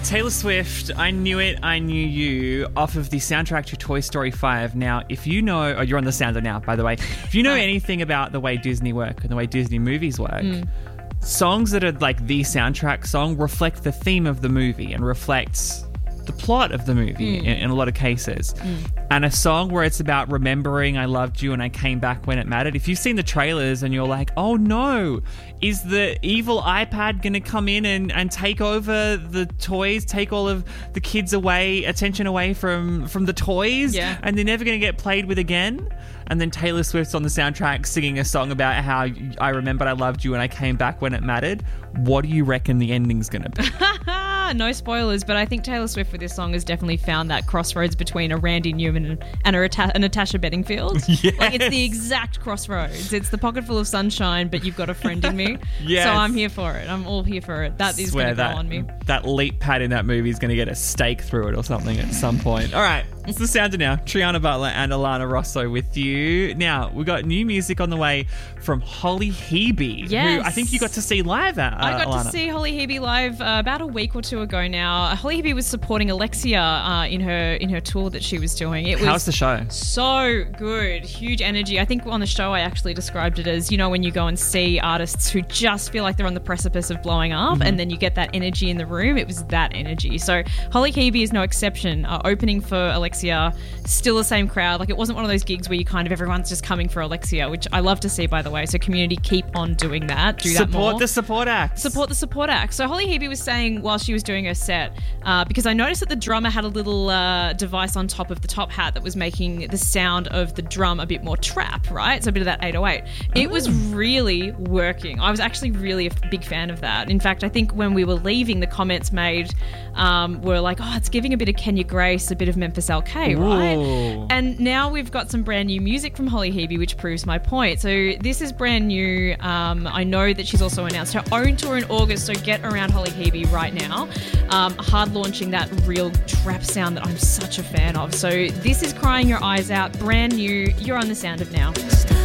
Taylor Swift, I Knew It, I Knew You, off of the soundtrack to Toy Story 5. Now, if you know... Oh, you're on the sounder now, by the way. If you know anything about the way Disney work and the way Disney movies work, songs that are like the soundtrack song reflect the theme of the movie and reflects the plot of the movie in a lot of cases. And a song where it's about remembering I loved you and I came back when it mattered. If you've seen the trailers and you're like, oh no, is the evil iPad going to come in and take over the toys, take all of the kids' attention away from the toys, and they're never going to get played with again? And then Taylor Swift's on the soundtrack singing a song about how I remembered I loved you and I came back when it mattered. What do you reckon the ending's going to be? No spoilers, but I think Taylor Swift with this song has definitely found that crossroads between a Randy Newman and a Natasha Bedingfield. Yes. Like, it's the exact crossroads. It's the pocket full of sunshine, but you've got a friend in me. Yes. So I'm here for it. I'm all here for it. That is going to go on me. That leap pad in that movie is going to get a stake through it or something at some point. All right, it's the sounder now. Triana Butler and Alana Rosso with you. Now, we've got new music on the way from Holly Hebe, who I think you got to see live at, I got Alana. to see Holly Hebe live about a week or two ago now. Holly Hebe was supporting Alexia in her tour that she was doing. How's the show? So good. Huge energy. I think on the show I actually described it as, you know, when you go and see artists who just feel like they're on the precipice of blowing up and then you get that energy in the room. It was that energy. So Holly Hebe is no exception. Opening for Alexia, still the same crowd. Like, it wasn't one of those gigs where you kind of everyone's just coming for Alexia, which I love to see, by the way. So community, keep on doing that. Do that more. Support the support act. Support the support act. So Holly Hebe was saying while she was doing her set, because I noticed that the drummer had a little device on top of the top hat that was making the sound of the drum a bit more trap, right? So a bit of that 808. It was really working. I was actually really a big fan of that. In fact, I think when we were leaving, the comments made were like, oh, it's giving a bit of Kenya Grace, a bit of Memphis LK, right? Ooh. And now we've got some brand new music from Holly Hebe, which proves my point. So this is brand new. I know that she's also announced her own tour in August, so get around Holly Hebe right now. Hard launching that real trap sound that I'm such a fan of. So this is Crying Your Eyes Out, brand new. You're on the Sound of Now.